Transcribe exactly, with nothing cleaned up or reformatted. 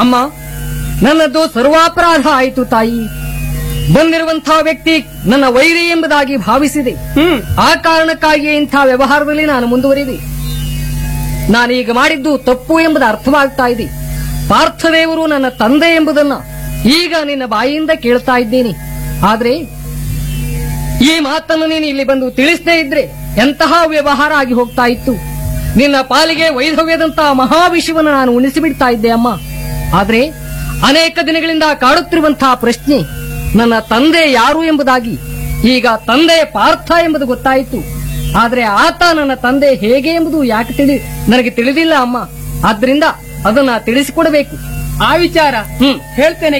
ಅಮ್ಮ, ನನ್ನದು ಸರ್ವಾಪರಾಧ ಆಯಿತು ತಾಯಿ. ಬಂದಿರುವಂತಹ ವ್ಯಕ್ತಿ ನನ್ನ ವೈರಿ ಎಂಬುದಾಗಿ ಭಾವಿಸಿದೆ. ಹ್ಮ್ ಆ ಕಾರಣಕ್ಕಾಗಿ ಇಂಥ ವ್ಯವಹಾರದಲ್ಲಿ ನಾನು ಮುಂದುವರಿದೆ. ನಾನೀಗ ಮಾಡಿದ್ದು ತಪ್ಪು ಎಂಬುದು ಅರ್ಥವಾಗ್ತಾ ಇದೆ. ಪಾರ್ಥದೇವರು ನನ್ನ ತಂದೆ ಎಂಬುದನ್ನ ಈಗ ನಿನ್ನ ಬಾಯಿಯಿಂದ ಕೇಳ್ತಾ ಇದ್ದೇನೆ. ಆದ್ರೆ ಈ ಮಾತನ್ನು ನೀನು ಇಲ್ಲಿ ಬಂದು ತಿಳಿಸದೇ ಇದ್ರೆ ಎಂತಹ ವ್ಯವಹಾರ ಆಗಿ ಹೋಗ್ತಾ ಇತ್ತು. ನಿನ್ನ ಪಾಲಿಗೆ ವೈಧವ್ಯದಂತಹ ಮಹಾವಿಷಯವನ್ನು ನಾನು ಉಣಿಸಿಬಿಡ್ತಾ ಇದ್ದೆ ಅಮ್ಮ. ಆದ್ರೆ ಅನೇಕ ದಿನಗಳಿಂದ ಕಾಡುತ್ತಿರುವಂತಹ ಪ್ರಶ್ನೆ ನನ್ನ ತಂದೆ ಯಾರು ಎಂಬುದಾಗಿ ಈಗ ತಂದೆ ಪಾರ್ಥ ಎಂಬುದು ಗೊತ್ತಾಯಿತು. ಆದ್ರೆ ಆತ ನನ್ನ ತಂದೆ ಹೇಗೆ ಎಂಬುದು ಯಾಕೆ ತಿಳಿ ನನಗೆ ತಿಳಿದಿಲ್ಲ ಅಮ್ಮ. ಆದ್ರಿಂದ ಅದನ್ನ ತಿಳಿಸಿಕೊಡಬೇಕು. ಆ ವಿಚಾರ ಹ್ಮ್ ಹೇಳ್ತೇನೆ